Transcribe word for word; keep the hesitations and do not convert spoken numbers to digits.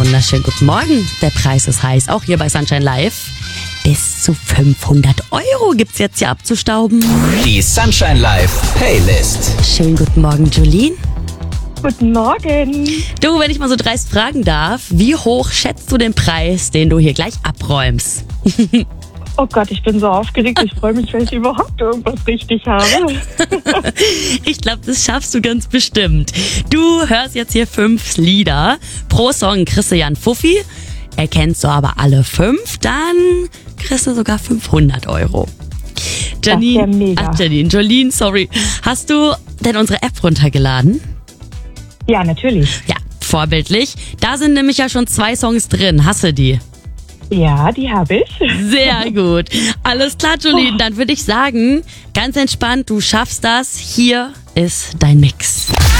wunderschönen guten Morgen. Der Preis ist heiß, auch hier bei Sunshine Live. Bis zu fünfhundert Euro gibt's jetzt hier abzustauben. Die Sunshine Live Playlist. Schönen guten Morgen, Jolene. Guten Morgen. Du, wenn ich mal so dreist fragen darf, wie hoch schätzt du den Preis, den du hier gleich abräumst? Oh Gott, ich bin so aufgeregt. Ich freue mich, wenn ich überhaupt irgendwas richtig habe. Ich glaube, das schaffst du ganz bestimmt. Du hörst jetzt hier fünf Lieder. Pro Song kriegst du ja einen Fuffi. Erkennst du aber alle fünf, dann kriegst du sogar fünfhundert Euro. Janine, Das ist ja mega. ach Janine, Jolene, sorry. Hast du denn unsere App runtergeladen? Ja, natürlich. Ja, vorbildlich. Da sind nämlich ja schon zwei Songs drin. Hast du die? Ja, die habe ich. Sehr gut. Alles klar, Jolene. Dann würde ich sagen, ganz entspannt, du schaffst das. Hier ist dein Mix.